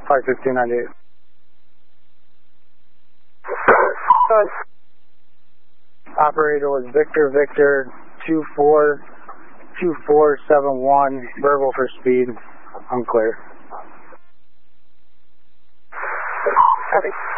56298. Operator was Victor 242471, verbal for speed, unclear. Copy.